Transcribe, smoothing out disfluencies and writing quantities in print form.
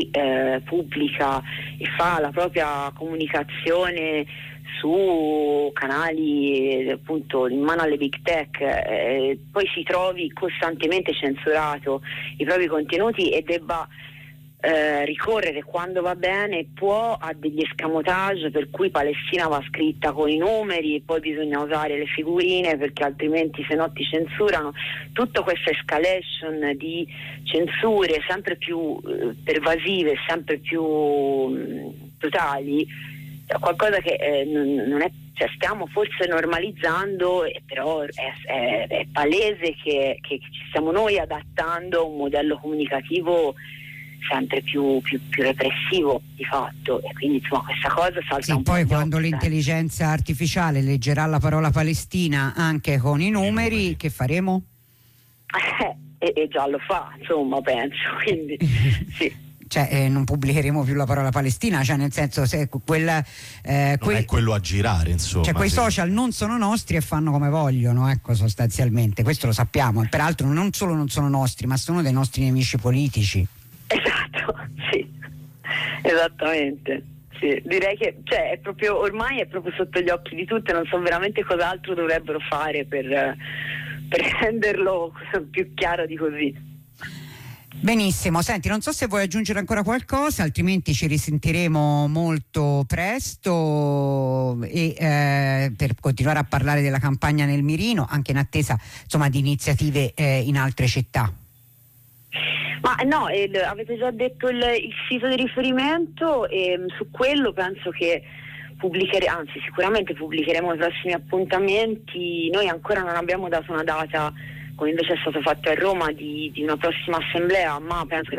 pubblica e fa la propria comunicazione su canali appunto in mano alle big tech, poi si trovi costantemente censurato i propri contenuti e debba ricorrere quando va bene, può, a degli escamotage per cui Palestina va scritta con i numeri e poi bisogna usare le figurine perché altrimenti se no ti censurano. Tutta questa escalation di censure sempre più pervasive, sempre più totali, è qualcosa che non è, cioè stiamo forse normalizzando, però è palese che ci stiamo noi adattando a un modello comunicativo sempre più repressivo di fatto, e quindi insomma questa cosa salta un po'. Poi quando l'intelligenza artificiale leggerà la parola Palestina anche con i numeri, che faremo? E già lo fa, insomma, penso, quindi sì. Cioè non pubblicheremo più la parola Palestina, cioè nel senso, se quella non è quello a girare, insomma, cioè quei social non sono nostri e fanno come vogliono, ecco, sostanzialmente questo lo sappiamo, e peraltro non solo non sono nostri, ma sono dei nostri nemici politici. Esatto, sì, esattamente. Sì, direi che è proprio, ormai è proprio sotto gli occhi di tutti, non so veramente cos'altro dovrebbero fare per renderlo più chiaro di così. Benissimo, senti, non so se vuoi aggiungere ancora qualcosa, altrimenti ci risentiremo molto presto per continuare a parlare della campagna nel mirino, anche in attesa insomma di iniziative in altre città. Ma no, avete già detto il sito di riferimento, e su quello penso che sicuramente pubblicheremo i prossimi appuntamenti. Noi ancora non abbiamo dato una data, come invece è stato fatto a Roma, di una prossima assemblea, ma penso che